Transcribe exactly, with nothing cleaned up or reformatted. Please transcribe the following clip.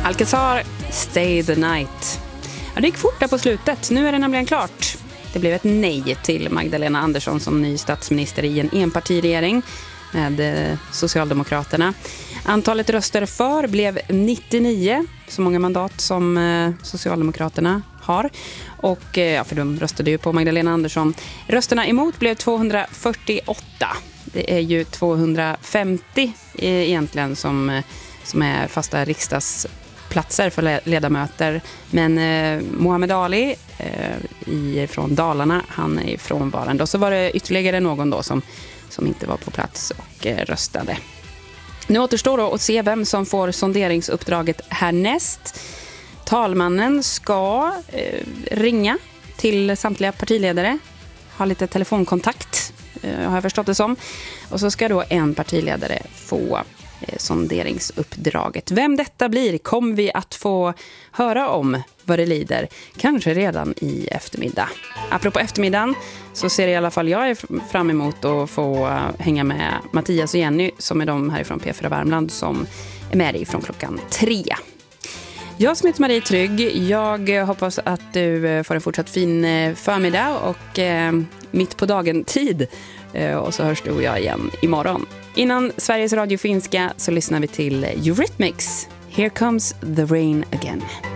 Alcazar, Stay the Night. Ja, det gick fort där på slutet. Nu är det nämligen klart. Det blev ett nej till Magdalena Andersson som ny statsminister i en enpartiregering med Socialdemokraterna. Antalet röster för blev nittionio, så många mandat som Socialdemokraterna har. Och ja, för de röstade ju på Magdalena Andersson. Rösterna emot blev tvåhundrafyrtioåtta. Det är ju tvåhundrafemtio egentligen som, som är fasta riksdagsplatser för ledamöter. Men eh, Mohammed Ali eh, i, från Dalarna, han är frånvarande. Och så var det ytterligare någon då som, som inte var på plats och eh, röstade. Nu återstår då att se vem som får sonderingsuppdraget härnäst. Talmannen ska eh, ringa till samtliga partiledare, ha lite telefonkontakt, eh, har jag förstått det som. Och så ska då en partiledare få eh, sonderingsuppdraget. Vem detta blir kommer vi att få höra om vad det lider, kanske redan i eftermiddag. Apropå eftermiddagen så ser i alla fall jag fram emot att få uh, hänga med Mattias och Jenny som är de härifrån P fyra Värmland som är med dig från klockan tre. Jag som heter Marie Trygg, jag hoppas att du får en fortsatt fin förmiddag och eh, mitt på dagen tid. Eh, och så hörs du och jag igen imorgon. Innan Sveriges Radio Finska så lyssnar vi till Eurythmics. Here comes the rain again.